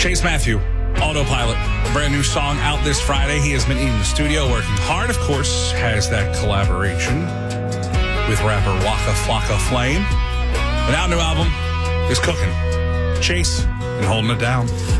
Chase Matthew, Autopilot, a brand new song out this Friday. He has been in the studio working hard, of course, has that collaboration with rapper Waka Flocka Flame. And our new album is cooking. Chase and holding it down.